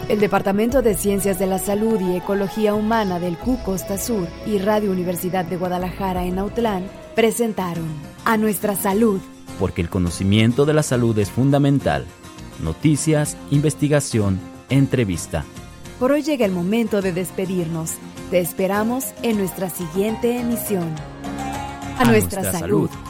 El Departamento de Ciencias de la Salud y Ecología Humana del CU Costa Sur y Radio Universidad de Guadalajara en Autlán presentaron A Nuestra Salud. Porque el conocimiento de la salud es fundamental. Noticias, investigación, entrevista. Por hoy llega el momento de despedirnos. Te esperamos en nuestra siguiente emisión. A nuestra salud.